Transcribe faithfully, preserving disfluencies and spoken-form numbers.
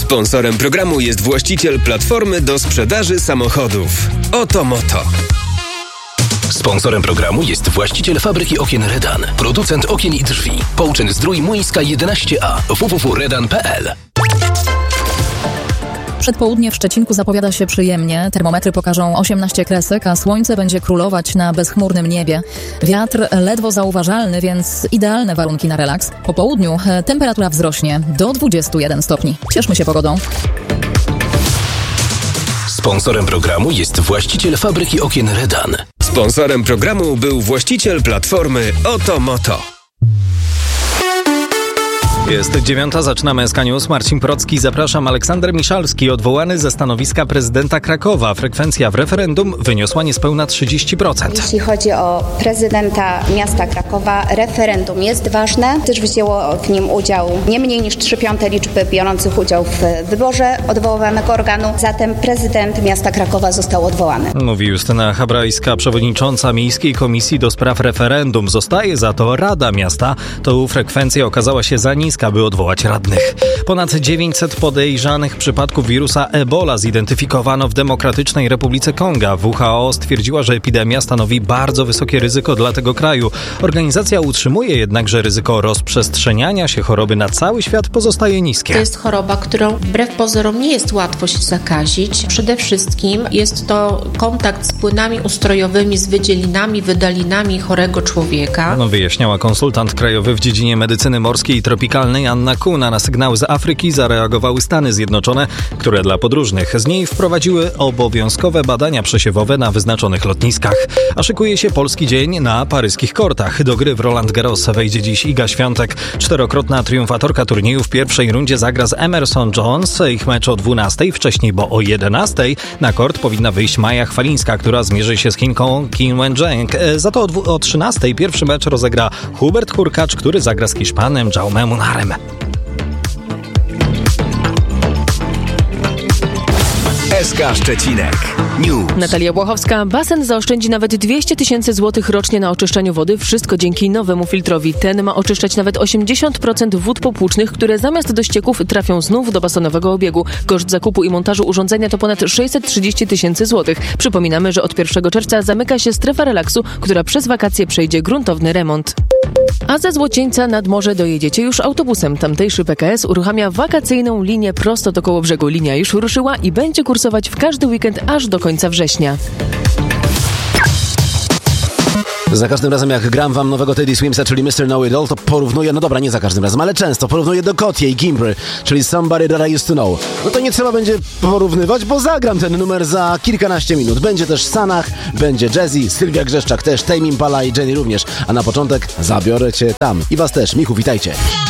Sponsorem programu jest właściciel platformy do sprzedaży samochodów Otomoto. Sponsorem programu jest właściciel fabryki okien Redan, producent okien i drzwi. Połczyn Zdrój Młyńska jedenaście A, w w w kropka redan kropka p l. Przedpołudnie w Szczecinku zapowiada się przyjemnie. Termometry pokażą osiemnaście kresek, a słońce będzie królować na bezchmurnym niebie. Wiatr ledwo zauważalny, więc idealne warunki na relaks. Po południu temperatura wzrośnie do dwudziestu jeden stopni. Cieszmy się pogodą. Sponsorem programu jest właściciel fabryki okien Redan. Sponsorem programu był właściciel platformy Otomoto. Jest dziewiąta, zaczynamy S K News. Marcin Procki, zapraszam. Aleksander Miszalski, odwołany ze stanowiska prezydenta Krakowa. Frekwencja w referendum wyniosła niespełna trzydzieści procent. Jeśli chodzi o prezydenta miasta Krakowa, referendum jest ważne, gdyż wzięło w nim udział nie mniej niż trzy piąte liczby biorących udział w wyborze odwoływanego organu. Zatem prezydent miasta Krakowa został odwołany. Mówi Justyna Habrajska, przewodnicząca Miejskiej Komisji do Spraw Referendum. Zostaje za to Rada Miasta. To frekwencja okazała się za niska, by odwołać radnych. Ponad dziewięćset podejrzanych przypadków wirusa Ebola zidentyfikowano w Demokratycznej Republice Konga. W H O stwierdziła, że epidemia stanowi bardzo wysokie ryzyko dla tego kraju. Organizacja utrzymuje jednak, że ryzyko rozprzestrzeniania się choroby na cały świat pozostaje niskie. To jest choroba, którą wbrew pozorom nie jest łatwo się zakazić. Przede wszystkim jest to kontakt z płynami ustrojowymi, z wydzielinami, wydalinami chorego człowieka. No, wyjaśniała konsultant krajowy w dziedzinie medycyny morskiej i tropikalnej Anna Kuna. Na sygnały z Afryki zareagowały Stany Zjednoczone, które dla podróżnych z niej wprowadziły obowiązkowe badania przesiewowe na wyznaczonych lotniskach. A szykuje się polski dzień na paryskich kortach. Do gry w Roland Garros wejdzie dziś Iga Świątek. Czterokrotna triumfatorka turnieju w pierwszej rundzie zagra z Emerson Jones. Ich mecz o dwunastej, wcześniej, bo o jedenastej na kort powinna wyjść Maja Chwalińska, która zmierzy się z Chinką Qin Wenzheng. Za to o trzynastej pierwszy mecz rozegra Hubert Hurkacz, który zagra z Hiszpanem Jaume Munarem. S K Szczecinek News. Natalia Błachowska. Basen zaoszczędzi nawet dwieście tysięcy złotych rocznie na oczyszczaniu wody. Wszystko dzięki nowemu filtrowi. Ten ma oczyszczać nawet osiemdziesiąt procent wód popłucznych, które zamiast do ścieków trafią znów do basenowego obiegu. Koszt zakupu i montażu urządzenia to ponad sześćset trzydzieści tysięcy złotych. Przypominamy, że od pierwszego czerwca zamyka się strefa relaksu, która przez wakacje przejdzie gruntowny remont. A ze Złocieńca nad morze dojedziecie już autobusem. Tamtejszy P K S uruchamia wakacyjną linię prosto do Kołobrzegu. Linia już ruszyła i będzie kursować w każdy weekend aż do końca września. Za każdym razem jak gram wam nowego Teddy Swimsa, czyli mister Know It All, to porównuję, no dobra, nie za każdym razem, ale często porównuję do Kotie i Gimbry, czyli Somebody That I Used To Know. No to nie trzeba będzie porównywać, bo zagram ten numer za kilkanaście minut. Będzie też Sanach, będzie Jazzy, Sylwia Grzeszczak też, Tame Impala i Jenny również. A na początek zabiorę cię tam. I was też. Michu, witajcie.